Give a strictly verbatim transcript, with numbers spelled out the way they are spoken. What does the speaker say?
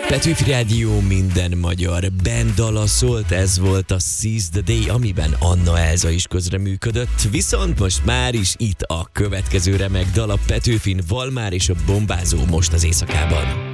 Petőfi Rádió, minden magyar banddala szólt, ez volt a Seize the Day, amiben Anna Elza is közreműködött, viszont most már is itt a következő remek dal a Petőfin, Valmár és a Bombázó most az éjszakában.